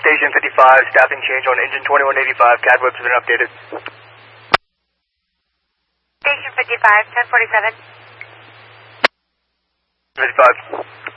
Station 55, staffing change on engine 2185. CAD webs have been updated. Station 55, 1047. 55.